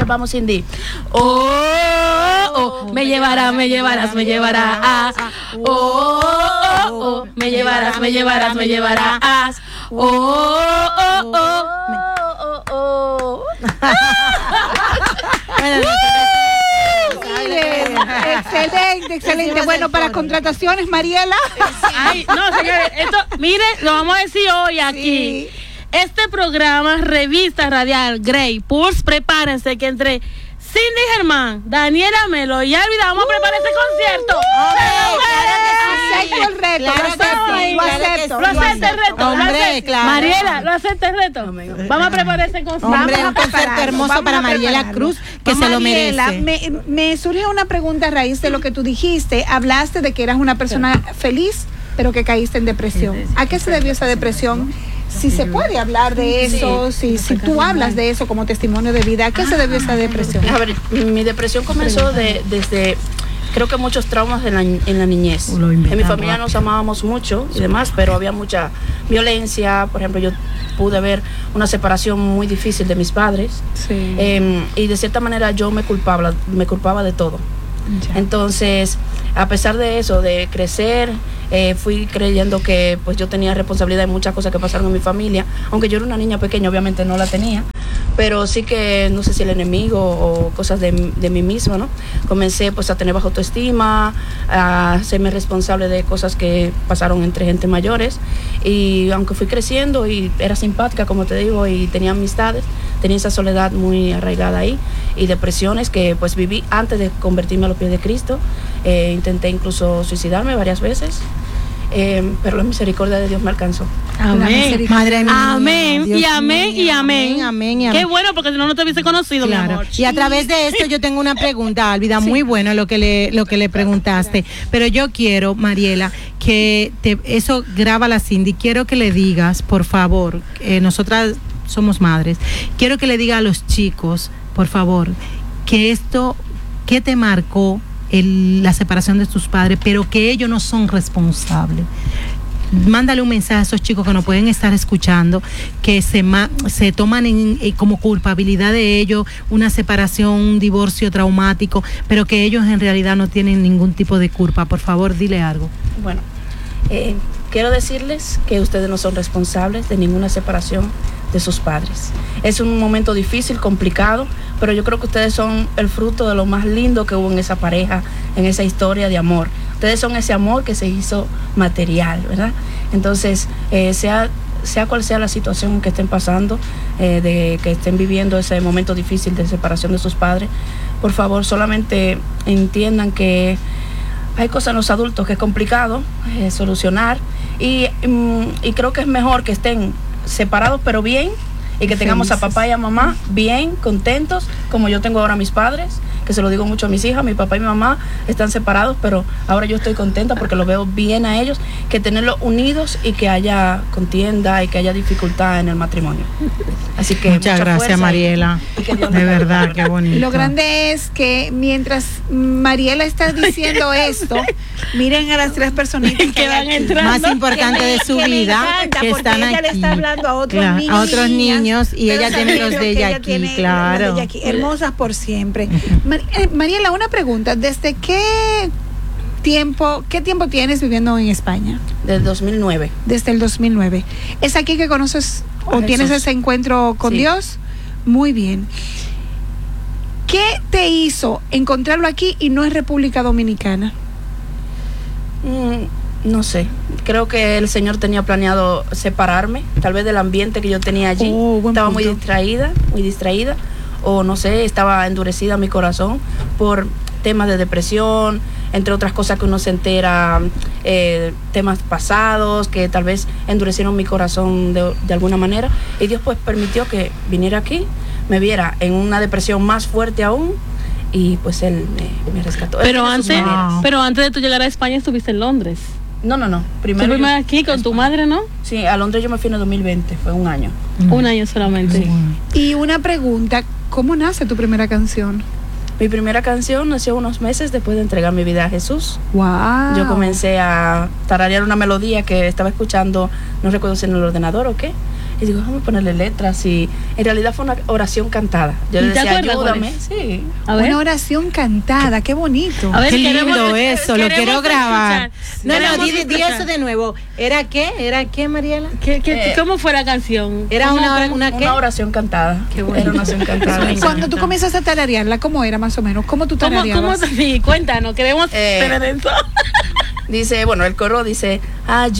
vamos, Cindy. Oh, oh, me llevarás, me llevarás, me llevarás. Oh, oh, oh, me llevarás, me llevarás, me llevarás. Oh, oh, oh, oh, oh. Excelente, excelente. Bueno, para contrataciones, Mariela. Ay, no, señores, esto, mire, lo vamos a decir hoy aquí. Sí. Este programa, Revista Radial Grey Pulse, prepárense que entre Cindy Germán, Daniela Melo y Álvida vamos a preparar ese concierto. Acepto el reto, lo acepto el reto. Hombre, claro. Mariela, lo acepta el reto. Vamos a preparar ese concierto. Hombre, un concierto hermoso para Mariela Cruz, que se lo merece. Me surge una pregunta a raíz de lo que tú dijiste. Hablaste de que eras una persona feliz, pero que caíste en depresión. ¿A qué se debió esa depresión? Si se puede hablar de eso, si tú hablas de eso como testimonio de vida, ¿a qué se debió esa depresión? A ver, mi depresión comenzó desde, creo que muchos traumas en la niñez. En mi familia nos amábamos mucho y demás, pero había mucha violencia. Por ejemplo, yo pude ver una separación muy difícil de mis padres. Sí. Y de cierta manera yo me culpaba de todo. Ya. Entonces, a pesar de eso, de crecer, fui creyendo que pues yo tenía responsabilidad en muchas cosas que pasaron en mi familia, aunque yo era una niña pequeña, obviamente no la tenía, pero sí que no sé si el enemigo o cosas de mí misma, ¿no? Comencé pues a tener baja autoestima, a hacerme responsable de cosas que pasaron entre gente mayores, y aunque fui creciendo y era simpática, como te digo, y tenía amistades, tenía esa soledad muy arraigada ahí y depresiones que pues viví antes de convertirme a los pies de Cristo. Intenté incluso suicidarme varias veces, pero la misericordia de Dios me alcanzó. Amén. Madre mía. Amén. Dios y amén mío, y amén. Amén y amén. Qué bueno, porque si no, no te hubiese conocido, claro. mi amor. Y a través de esto yo tengo una pregunta, Álvida, muy bueno lo que le preguntaste. Pero yo quiero, Mariela, que eso graba la Cindy. Quiero que le digas, por favor, nosotras somos madres, quiero que le diga a los chicos, por favor, que esto, que te marcó la separación de tus padres, pero que ellos no son responsables. Mándale un mensaje a esos chicos que no pueden estar escuchando, que se toman como culpabilidad de ellos una separación, un divorcio traumático, pero que ellos en realidad no tienen ningún tipo de culpa. Por favor, dile algo. Bueno, quiero decirles que ustedes no son responsables de ninguna separación de sus padres. Es un momento difícil, complicado, pero yo creo que ustedes son el fruto de lo más lindo que hubo en esa pareja, en esa historia de amor. Ustedes son ese amor que se hizo material, ¿verdad? Entonces, sea cual sea la situación que estén pasando, de que estén viviendo ese momento difícil de separación de sus padres, por favor, solamente entiendan que hay cosas en los adultos que es complicado solucionar, y creo que es mejor que estén separados pero bien, y que tengamos a papá y a mamá bien, contentos, como yo tengo ahora a mis padres, que se lo digo mucho a mis hijas. Mi papá y mi mamá están separados, pero ahora yo estoy contenta porque los veo bien a ellos, que tenerlos unidos y que haya contienda y que haya dificultad en el matrimonio. Así que muchas gracias, Mariela. De verdad, qué bonito. Lo grande es que mientras Mariela está diciendo esto, miren a las tres personitas que van entrando, más importante de su vida, que están aquí. Ella le está hablando a otros niños. A otros niños, y ella tiene los de ella aquí, claro. Hermosas por siempre. Mariela, una pregunta. ¿Desde qué tiempo tienes viviendo en España? Del 2009. Desde el 2009. ¿Es aquí que conoces o tienes ese encuentro con Dios? Muy bien. ¿Qué te hizo encontrarlo aquí y no en República Dominicana? No sé, creo que el Señor tenía planeado separarme, tal vez del ambiente que yo tenía allí. Estaba muy distraída, o no sé, estaba endurecida mi corazón por temas de depresión, entre otras cosas que uno se entera, temas pasados que tal vez endurecieron mi corazón de alguna manera, y Dios pues permitió que viniera aquí, me viera en una depresión más fuerte aún, y pues Él me rescató. Pero antes de tú llegar a España estuviste en Londres. No. Primero aquí con tu madre, ¿no? Sí, a Londres yo me fui en el 2020, fue un año. Un año solamente. Sí. Y una pregunta, ¿cómo nace tu primera canción? Mi primera canción nació unos meses después de entregar mi vida a Jesús. Wow. Yo comencé a tararear una melodía que estaba escuchando, no recuerdo si en el ordenador o qué, Y digo, déjame ponerle letras. Y en realidad fue una oración cantada. Yo le ¿Y te decía, acuerdas cuál ayúdame. es? Sí. A ver. Una oración cantada, qué bonito. A ver, Qué queremos- lindo eso, lo queremos quiero grabar. escuchar. No, Queremos di escuchar. eso de nuevo. ¿Era qué, Mariela? ¿Cómo fue la canción? Era ¿Cómo una fue? ¿qué? Una oración cantada. Qué bonito. Era una oración cantada. Cuando tú comienzas a tararearla, ¿cómo era más o menos? ¿Cómo tú ¿Cómo, tarareabas? sí, cuéntanos, queremos tener eso. Dice, bueno, el coro dice,